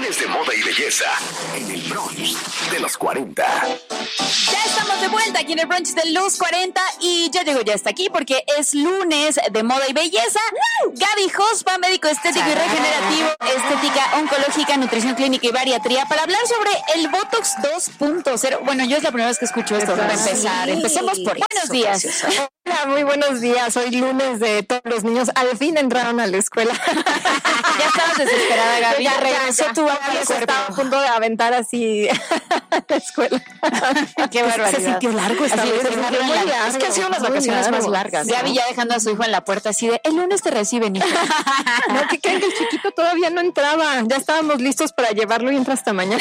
Lunes de moda y belleza en el brunch de los 40. Ya estamos de vuelta aquí en el brunch de los 40 y ya llegó, ya está aquí porque es lunes de moda y belleza. Gaby Jospa, médico estético y regenerativo, estética oncológica, nutrición clínica y bariatría, para hablar sobre el Botox 2.0. Bueno, yo es la primera vez que escucho esto para empezar. Sí. Empecemos por buenos días. Hola, muy buenos días. Hoy lunes de todos los niños. Al fin entraron a la escuela. Ya estabas desesperada, Gaby. Ya regresó tu cuerpo. estaba a punto de aventar así a la escuela. Qué barbaridad. Se sintió largo esta Así vez. es, muy largo. Es que han sido las vacaciones más largas. Gaby ya dejando a su hijo en la puerta así de, el lunes te reciben, hijo. No, que creen que el chiquito todavía no entraba. Ya estábamos listos para llevarlo y entra hasta mañana.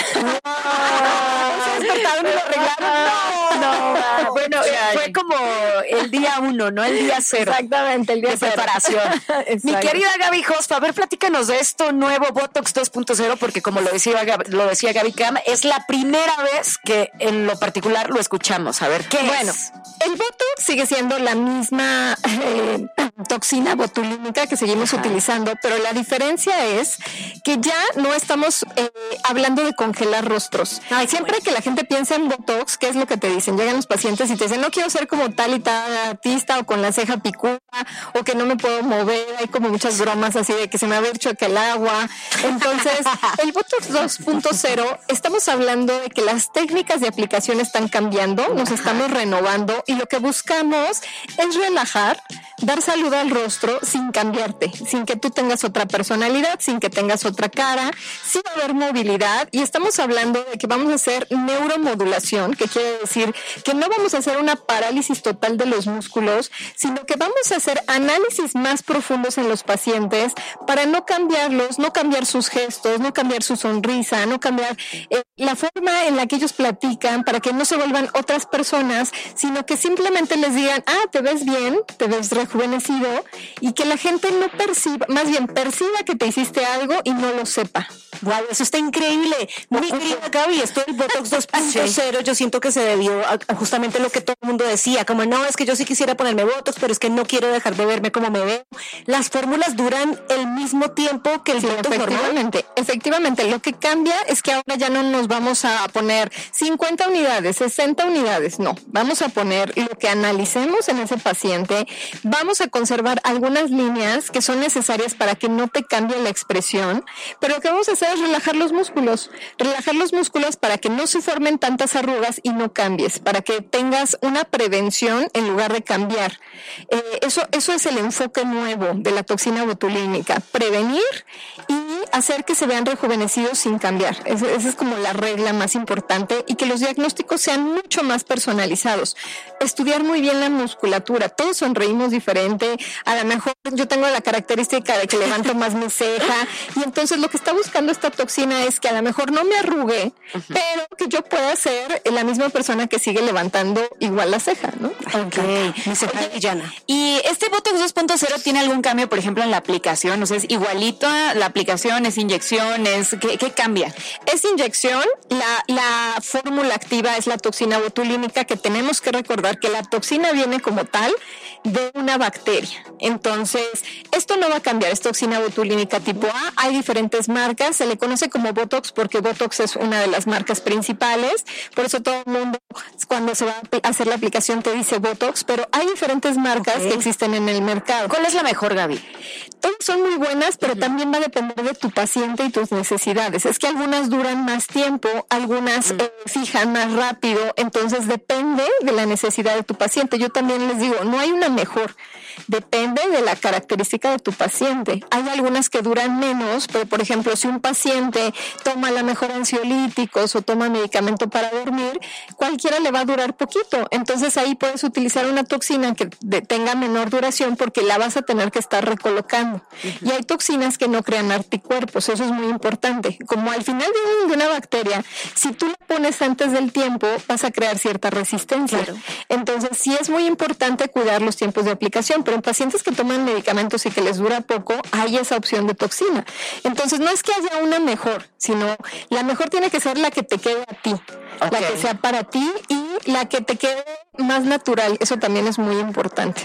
Se despertaron y lo arreglaron. No. Bueno, fue como el día 1, ¿no? El día 0. Exactamente, el día de preparación. Mi querida Gaby Jospa, a ver, platícanos de esto nuevo Botox 2.0, porque como lo decía Gaby Cam, es la primera vez que en lo particular lo escuchamos. A ver, ¿qué es? El Botox sigue siendo la misma toxina botulínica que seguimos utilizando, pero la diferencia es que ya no estamos hablando de congelar rostros. Siempre que la gente piensa en Botox, ¿qué es lo que te dicen? Llegan los pacientes y te dicen, no quiero ser como tal y tal artista, o con la ceja picuda, o que no me puedo mover. Hay como muchas bromas así de que se me ha hecho que el agua. Entonces, el Botox 2.0, estamos hablando de que las técnicas de aplicación están cambiando, nos estamos renovando, y lo que buscamos es relajar, dar salud al rostro sin cambiarte, sin que tú tengas otra personalidad, sin que tengas otra cara. Sí va a haber movilidad, y estamos hablando de que vamos a hacer neuromodulación, que quiere decir que no vamos a hacer una parálisis total de los músculos, sino que vamos a hacer análisis más profundos en los pacientes para no cambiarlos, no cambiar sus gestos, no cambiar su sonrisa, no cambiar la forma en la que ellos platican, para que no se vuelvan otras personas, sino que simplemente les digan, te ves bien, te ves rejuvenecido, y que la gente no perciba, más bien perciba que te hiciste algo y no lo sepa. Wow, eso está increíble. Mi querida Gaby, esto del Botox 2.0, yo siento que se debió a justamente lo que todo el mundo decía, como no, es que yo sí quisiera ponerme Botox, pero es que no quiero dejar de verme como me veo. Las fórmulas duran el mismo tiempo que el Botox normal. Efectivamente, lo que cambia es que ahora ya no nos vamos a poner 50 unidades, 60 unidades, no. Vamos a poner lo que analicemos en ese paciente, vamos a conservar algunas líneas que son necesarias para que no te cambie la expresión, pero lo que vamos a hacer es relajar los músculos para que no se formen tantas arrugas y no cambies, para que tengas una prevención en lugar de cambiar. Eso es el enfoque nuevo de la toxina botulínica, prevenir y hacer que se vean rejuvenecidos sin cambiar. Esa es como la regla más importante, y que los diagnósticos sean mucho más personalizados. Estudiar muy bien la musculatura, todos sonreímos diferente, a lo mejor yo tengo la característica de que levanto más mi ceja, y entonces lo que está buscando esta toxina es que a lo mejor no me arrugue, pero que yo pueda ser la misma persona que sigue levantando igual la ceja, ¿no? Mi ceja villana. ¿Y este Botox 2.0 tiene algún cambio, por ejemplo, en la aplicación? O sea, ¿es igualito a la aplicación? ¿Es inyección? ¿Qué cambia? Es inyección. La fórmula activa es la toxina botulínica, que tenemos que recordar que la toxina viene como tal de una bacteria. Entonces, esto no va a cambiar, es toxina botulínica tipo A. Hay diferentes marcas, se le conoce como Botox porque Botox es una de las marcas principales, por eso todo el mundo cuando se va a hacer la aplicación te dice Botox, pero hay diferentes marcas que existen en el mercado. ¿Cuál es la mejor, Gaby? Todas son muy buenas, pero también va a depender de tu paciente y tus necesidades. Es que algunas duran más tiempo, algunas fijan más rápido, entonces depende de la necesidad de tu paciente. Yo también les digo, no hay una mejor, depende de la característica de tu paciente. Hay algunas que duran menos, pero por ejemplo, si un paciente toma a lo mejor ansiolíticos o toma medicamento para dormir, cualquiera le va a durar poquito. Entonces ahí puedes utilizar una toxina que tenga menor duración, porque la vas a tener que estar recolocando. Y hay toxinas que no crean anticuerpos, eso es muy importante. Como al final vienen de una bacteria, si tú la pones antes del tiempo, vas a crear cierta resistencia. Claro. Entonces sí es muy importante cuidar los tiempos de aplicación, pero en pacientes que toman medicamentos y que les dura poco, hay esa opción de toxina. Entonces no es que haya una mejor, sino la mejor tiene que ser la que te quede a ti, la que sea para ti y la que te quede más natural. Eso también es muy importante.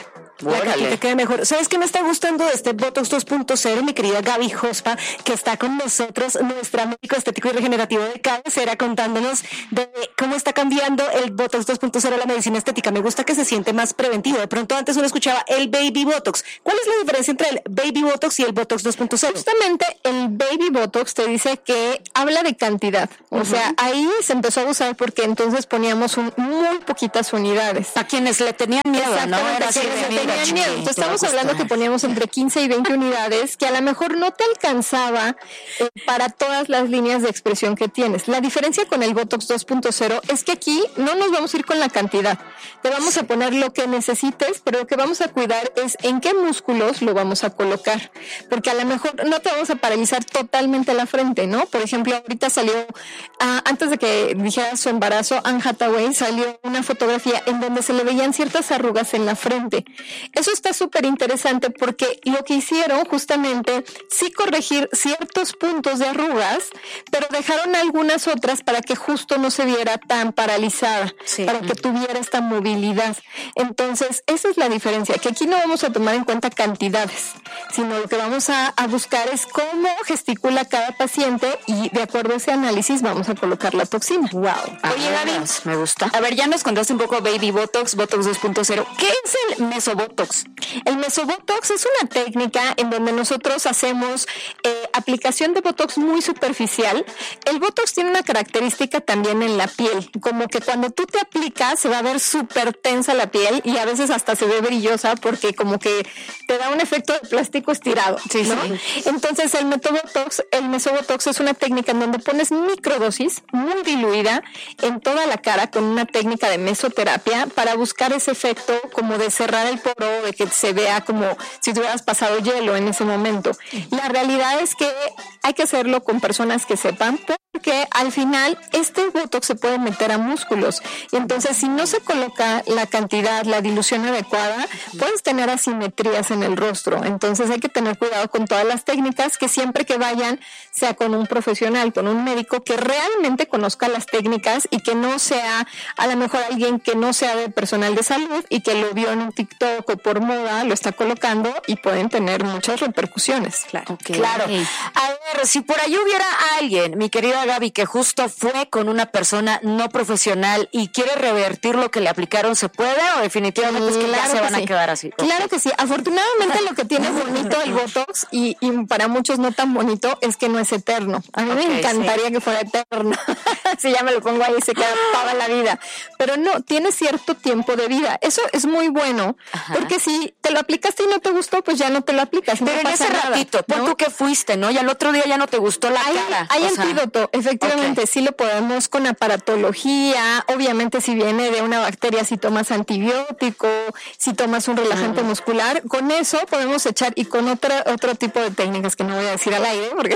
La carita queda mejor. ¿Sabes qué me está gustando de este Botox 2.0? Mi querida Gaby Jospa, que está con nosotros, nuestra médico estético y regenerativo de cabecera, contándonos de cómo está cambiando el Botox 2.0 la medicina estética. Me gusta que se siente más preventivo. De pronto antes uno escuchaba el Baby Botox. ¿Cuál es la diferencia entre el Baby Botox y el Botox 2.0? Justamente el Baby Botox te dice que habla de cantidad. O sea, ahí se empezó a usar porque entonces poníamos muy poquitas unidades. A quienes le tenían miedo, ¿no? Era así de miedo. Entonces, estamos hablando que poníamos entre 15 y 20 unidades, que a lo mejor no te alcanzaba para todas las líneas de expresión que tienes. La diferencia con el Botox 2.0 es que aquí no nos vamos a ir con la cantidad. Te vamos a poner lo que necesites, pero lo que vamos a cuidar es en qué músculos lo vamos a colocar. Porque a lo mejor no te vamos a paralizar totalmente la frente, ¿no? Por ejemplo, ahorita salió, antes de que dijera su embarazo, Anne Hathaway, salió una fotografía en donde se le veían ciertas arrugas en la frente. Eso está súper interesante porque lo que hicieron justamente sí corregir ciertos puntos de arrugas, pero dejaron algunas otras para que justo no se viera tan paralizada, para que tuviera esta movilidad. Entonces, esa es la diferencia, que aquí no vamos a tomar en cuenta cantidades, sino lo que vamos a buscar es cómo gesticula cada paciente y de acuerdo a ese análisis vamos a colocar la toxina. Wow. Oye, Gaby, me gusta. A ver, ya nos contaste un poco Baby Botox, Botox 2.0. ¿Qué es el Mesobotox? El Mesobotox es una técnica en donde nosotros hacemos aplicación de Botox muy superficial. El Botox tiene una característica también en la piel, como que cuando tú te aplicas se va a ver súper tensa la piel y a veces hasta se ve brillosa porque como que te da un efecto de plástico estirado, ¿no? Entonces el Mesobotox es una técnica en donde pones microdosis muy diluida en toda la cara con una técnica de mesoterapia para buscar ese efecto como de cerrar el poro, de que se vea como si tuvieras pasado hielo en ese momento. La realidad es que hay que hacerlo con personas que sepan, porque al final este Botox se puede meter a músculos y entonces si no se coloca la cantidad, la dilución adecuada, puedes tener asimetrías en el rostro. Entonces hay que tener cuidado con todas las técnicas, que siempre que vayan sea con un profesional, con un médico que realmente conozca las técnicas y que no sea a lo mejor alguien que no sea de personal de salud y que lo vio en un TikTok o por moda, lo está colocando y pueden tener muchas repercusiones. Claro. Claro. A ver, si por ahí hubiera alguien, mi querida Gaby, que justo fue con una persona no profesional y quiere revertir lo que le aplicaron, ¿se puede o definitivamente es que ya se van a quedar así? Claro que sí. Afortunadamente lo que tiene bonito el Botox y para muchos no tan bonito es que no es eterno. A mí me encantaría que fuera eterno. Si ya me lo pongo ahí se queda toda la vida. Pero no, tiene cierto tiempo de vida. Eso es muy bueno, porque si te lo aplicaste y no te gustó, pues ya no te lo aplicas. Pero en ese ratito, ¿no? Tú que fuiste, ¿no? Y al otro día ya no te gustó la cara. Hay antídoto, efectivamente, sí lo podemos con aparatología. Obviamente si viene de una bacteria, si tomas antibiótico, si tomas un relajante muscular, con eso podemos echar y con otro tipo de técnicas que no voy a decir al aire porque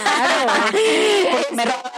me roban.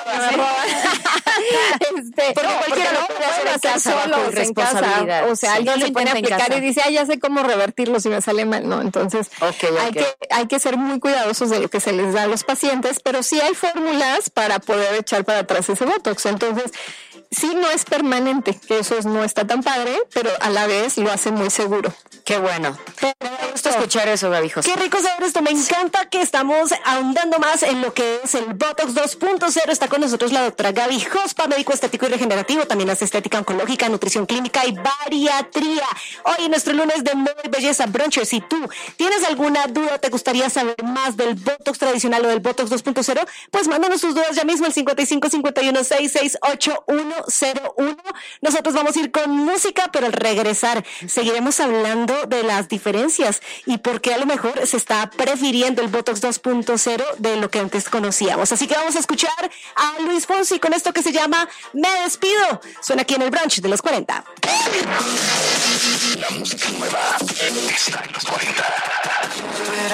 Porque cualquiera lo puede hacer solo en casa. O sea, alguien se pone a aplicar y dice, ya sé cómo revertirlo si me sale mal. No, entonces hay que ser muy cuidadosos de lo que se les da a los pacientes, pero sí hay fórmulas para poder echar para atrás ese Botox. Entonces, sí, no es permanente, que eso no está tan padre, pero a la vez lo hace muy seguro. Qué bueno. Me gusta escuchar eso, Gaby José. Qué rico saber esto. Me encanta que estamos ahondando más en lo que es el Botox 2.0. Está con nosotros la doctora Gaby Jospa, médico estético y regenerativo. También hace estética oncológica, nutrición clínica y bariatría. Hoy en nuestro lunes de moda y belleza bruncher. Si tú tienes alguna duda, te gustaría saber más del Botox tradicional o del Botox 2.0, pues mándanos tus dudas ya mismo al 55 51 66 8101. Nosotros vamos a ir con música, pero al regresar seguiremos hablando de las diferencias y por qué a lo mejor se está prefiriendo el Botox 2.0 de lo que antes conocíamos. Así que vamos a escuchar a Luis Fonsi con esto que se llama Me Despido. Suena aquí en el brunch de los 40. La música nueva está en los 40.